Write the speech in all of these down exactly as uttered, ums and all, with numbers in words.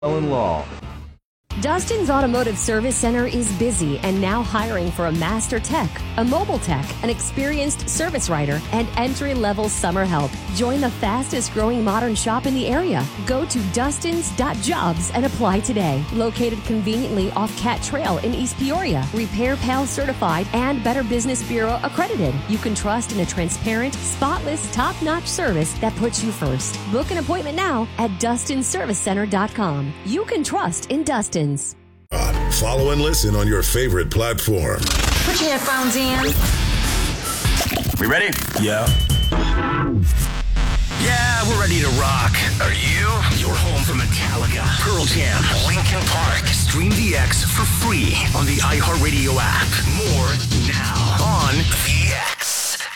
Law. Dustin's Automotive Service Center is busy and now hiring for a master tech, a mobile tech, an experienced service writer, and entry-level summer help. Join the fastest growing modern shop in the area. Go to dustins dot jobs and apply today. Located conveniently off Cat Trail in East Peoria. Repair Pal certified and Better Business Bureau accredited. You can trust in a transparent, spotless, top-notch service that puts you first. Book an appointment now at dustin service center dot com. You can trust in Dustin's. Follow and listen on your favorite platform. Put your headphones in. We ready? Yeah. Yeah, we're ready to rock. Are you? You're home for Metallica, Pearl Jam, Linkin Park. Stream D X for free on the iHeartRadio app. More now on V X.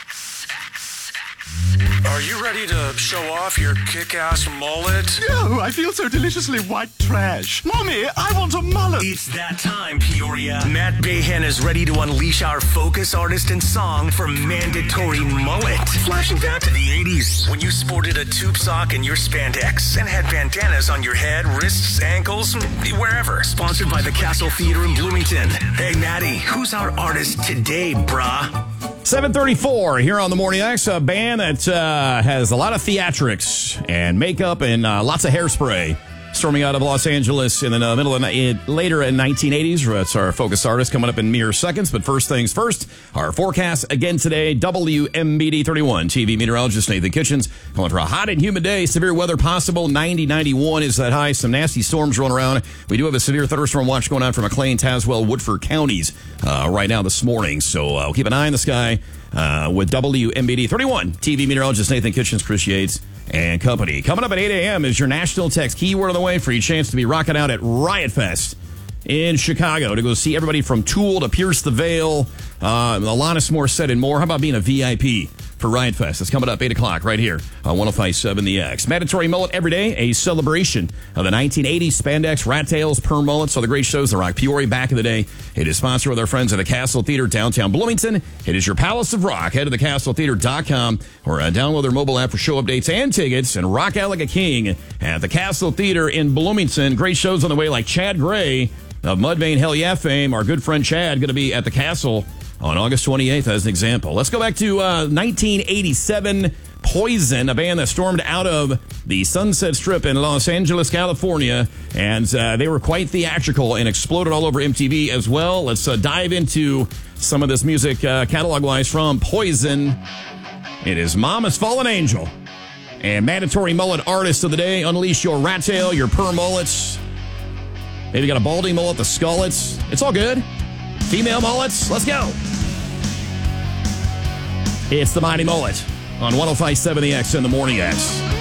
Are you ready to show off your kick-ass mullet? No, I feel so deliciously white trash. Mommy, I want a mullet. It's that time, Peoria. Matt Bayhan is ready to unleash our focus artist and song for mandatory mullet. Flashing back to the eighties, when you sported a tube sock in your spandex and had bandanas on your head, wrists, ankles, wherever. Sponsored by the Castle Theater in Bloomington. Hey, Maddie, who's our artist today, brah? seven thirty-four here on the Morning X, a band that uh, has a lot of theatrics and makeup and uh, lots of hairspray. Storming out of Los Angeles in the uh, middle of the, later in nineteen eighties. That's our focus artist coming up in mere seconds. But first things first, our forecast again today. W M B D thirty-one T V meteorologist Nathan Kitchens calling for a hot and humid day. Severe weather possible. ninety, ninety-one is that high. Some nasty storms rolling around. We do have a severe thunderstorm watch going on for McLean, Tazewell, Woodford counties uh, right now this morning. So uh, we'll keep an eye on the sky uh, with W M B D thirty-one T V meteorologist Nathan Kitchens, Chris Yates and company. Coming up at eight a.m. is your national text keyword on the way for your chance to be rocking out at Riot Fest in Chicago to go see everybody from Tool to Pierce the Veil, uh, Alanis Morissette and more. How about being a V I P for Riot Fest? It's coming up eight o'clock right here on one oh five point seven The X. Mandatory mullet every day, a celebration of the nineteen eighties spandex, rat tails, perm mullets, all the great shows that rock Peoria back in the day. It is sponsored with our friends at the Castle Theater, downtown Bloomington. It is your Palace of Rock. Head to the castle theater dot com or uh, download their mobile app for show updates and tickets and rock out like a king at the Castle Theater in Bloomington. Great shows on the way like Chad Gray of Mudvayne Hell Yeah fame. Our good friend Chad going to be at the Castle on August twenty-eighth as an example. Let's go back to uh, nineteen eighty-seven. Poison, a band that stormed out of the Sunset Strip in Los Angeles, California, and uh, they were quite theatrical and exploded all over M T V as well. Let's uh, dive into some of this music uh, catalog-wise from Poison. It is Mama's Fallen Angel. And mandatory mullet artist of the day, unleash your rat tail, your perm mullets. Maybe you got a balding mullet, the skullets. It's all good. Female mullets, let's go. It's the Mighty Mullet on one oh five point seven The X in the Morning X.